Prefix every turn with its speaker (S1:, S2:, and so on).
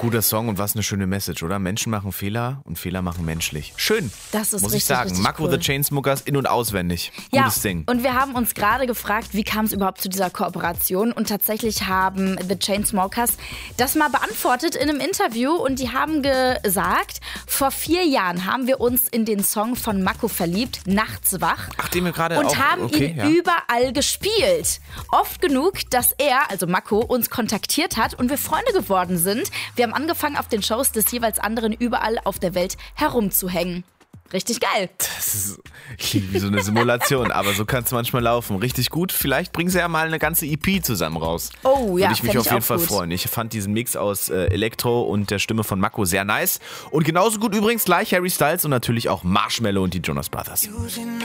S1: guter Song und was eine schöne Message, oder? Menschen machen Fehler und Fehler machen menschlich. Schön,
S2: Das ist
S1: muss
S2: richtig,
S1: ich sagen.
S2: richtig
S1: Mako
S2: cool.
S1: the Chainsmokers in- und auswendig.
S2: Ja,
S1: Gutes Ding.
S2: und wir haben uns gerade gefragt, wie kam es überhaupt zu dieser Kooperation? Und tatsächlich haben The Chainsmokers das mal beantwortet in einem Interview und die haben gesagt, vor 4 Jahren haben wir uns in den Song von Mako verliebt, Nachts wach.
S1: Ach, den wir gerade
S2: Und
S1: auch...
S2: haben
S1: okay,
S2: ihn
S1: ja.
S2: überall gespielt. Oft genug, dass er, also Mako, uns kontaktiert hat und wir Freunde geworden sind. Wir haben angefangen, auf den Shows des jeweils anderen überall auf der Welt herumzuhängen. Richtig geil.
S1: Das klingt wie so eine Simulation, aber so kann es manchmal laufen. Richtig gut. Vielleicht bringen sie ja mal eine ganze EP zusammen raus.
S2: Oh ja,
S1: Würde ich mich
S2: fänd
S1: auf
S2: ich
S1: jeden
S2: auch
S1: Fall
S2: gut.
S1: freuen. Ich fand diesen Mix aus Elektro und der Stimme von Mako sehr nice. Und genauso gut übrigens gleich Harry Styles und natürlich auch Marshmello und die Jonas Brothers.